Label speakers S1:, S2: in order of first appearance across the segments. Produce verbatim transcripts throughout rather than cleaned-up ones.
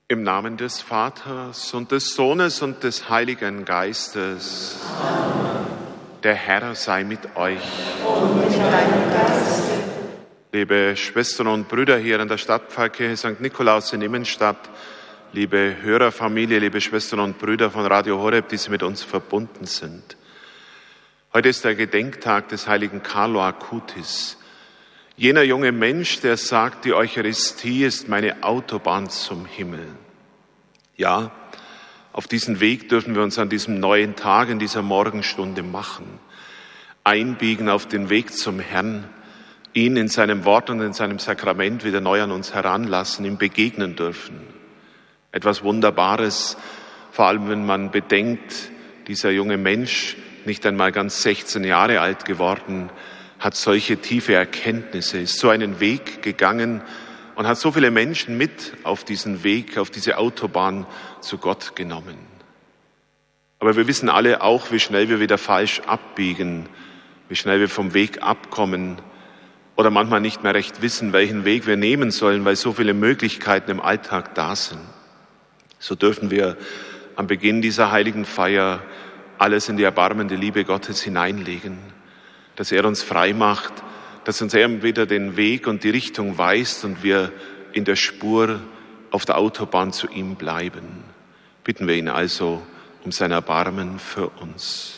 S1: Im Namen des Vaters und des Sohnes und des Heiligen Geistes. Amen. Der Herr sei mit euch. Und mit deinem Geiste. Liebe Schwestern und Brüder hier in der Stadtpfarrkirche Sankt Nikolaus in Immenstadt, liebe Hörerfamilie, liebe Schwestern und Brüder von Radio Horeb, die Sie mit uns verbunden sind. Heute ist der Gedenktag des heiligen Carlo Acutis. Jener junge Mensch, der sagt, die Eucharistie ist meine Autobahn zum Himmel. Ja, auf diesen Weg dürfen wir uns an diesem neuen Tag, in dieser Morgenstunde machen. Einbiegen auf den Weg zum Herrn, ihn in seinem Wort und in seinem Sakrament wieder neu an uns heranlassen, ihm begegnen dürfen. Etwas Wunderbares, vor allem wenn man bedenkt, dieser junge Mensch, nicht einmal ganz sechzehn Jahre alt geworden, hat solche tiefe Erkenntnisse, ist so einen Weg gegangen und hat so viele Menschen mit auf diesen Weg, auf diese Autobahn zu Gott genommen. Aber wir wissen alle auch, wie schnell wir wieder falsch abbiegen, wie schnell wir vom Weg abkommen oder manchmal nicht mehr recht wissen, welchen Weg wir nehmen sollen, weil so viele Möglichkeiten im Alltag da sind. So dürfen wir am Beginn dieser heiligen Feier alles in die erbarmende Liebe Gottes hineinlegen, dass er uns frei macht, dass uns er wieder den Weg und die Richtung weist und wir in der Spur auf der Autobahn zu ihm bleiben. Bitten wir ihn also um sein Erbarmen für uns.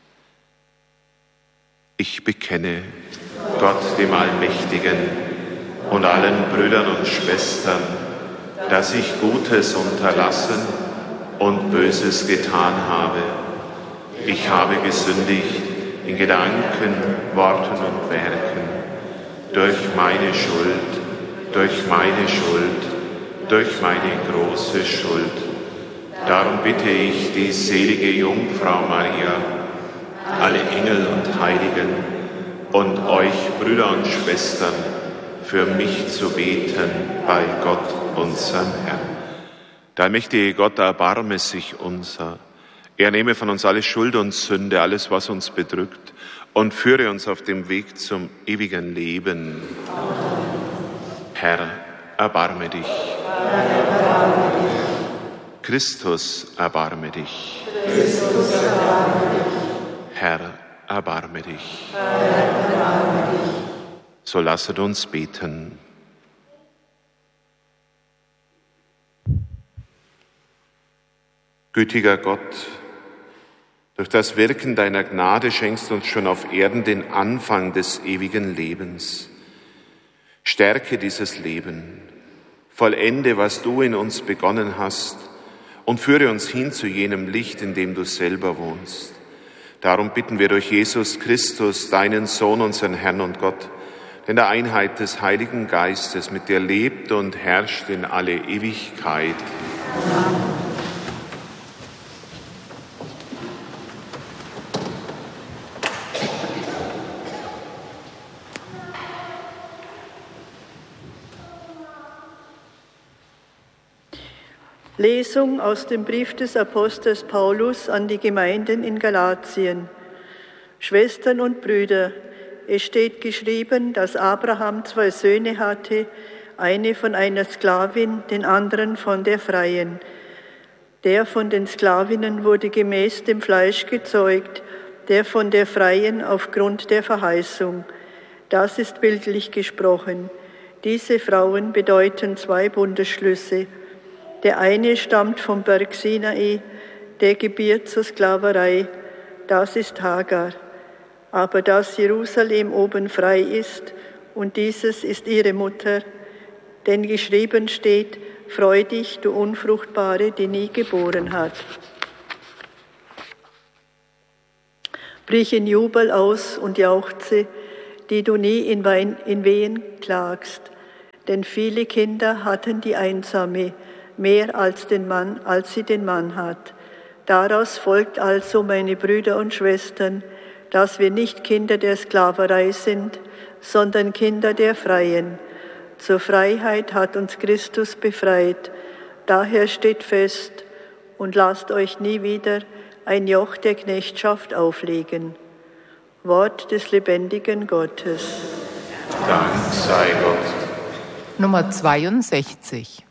S1: Ich bekenne Gott, dem Allmächtigen, und allen Brüdern und Schwestern, dass ich Gutes unterlassen und Böses getan habe. Ich habe gesündigt in Gedanken, Worten und Werken, durch meine Schuld, durch meine Schuld, durch meine große Schuld. Darum bitte ich die selige Jungfrau Maria, alle Engel und Heiligen und euch, Brüder und Schwestern, für mich zu beten bei Gott, unserem Herrn. Der allmächtige Gott, erbarme sich unser. Er nehme von uns alle Schuld und Sünde, alles, was uns bedrückt, und führe uns auf dem Weg zum ewigen Leben. Herr, erbarme dich. Christus, erbarme dich.
S2: Christus, erbarme dich.
S1: Herr, erbarme dich.
S2: Herr, erbarme dich.
S1: So lasset uns beten. Gütiger Gott, durch das Wirken deiner Gnade schenkst du uns schon auf Erden den Anfang des ewigen Lebens. Stärke dieses Leben, vollende, was du in uns begonnen hast, und führe uns hin zu jenem Licht, in dem du selber wohnst. Darum bitten wir durch Jesus Christus, deinen Sohn, unseren Herrn und Gott, in der Einheit des Heiligen Geistes, mit dir lebt und herrscht in alle Ewigkeit. Amen.
S3: Lesung aus dem Brief des Apostels Paulus an die Gemeinden in Galatien. Schwestern und Brüder, es steht geschrieben, dass Abraham zwei Söhne hatte, eine von einer Sklavin, den anderen von der Freien. Der von den Sklavinnen wurde gemäß dem Fleisch gezeugt, der von der Freien aufgrund der Verheißung. Das ist bildlich gesprochen. Diese Frauen bedeuten zwei Bundesschlüsse. Der eine stammt vom Berg Sinai, der gebiert zur Sklaverei, das ist Hagar. Aber dass Jerusalem oben frei ist und dieses ist ihre Mutter, denn geschrieben steht, freu dich, du Unfruchtbare, die nie geboren hat. Brich in Jubel aus und jauchze, die du nie in, Wein, in Wehen klagst, denn viele Kinder hatten die Einsame, mehr als den Mann, als sie den Mann hat. Daraus folgt also, meine Brüder und Schwestern, dass wir nicht Kinder der Sklaverei sind, sondern Kinder der Freien. Zur Freiheit hat uns Christus befreit. Daher steht fest und lasst euch nie wieder ein Joch der Knechtschaft auflegen. Wort des lebendigen Gottes.
S1: Dank sei Gott.
S4: Nummer zweiundsechzig.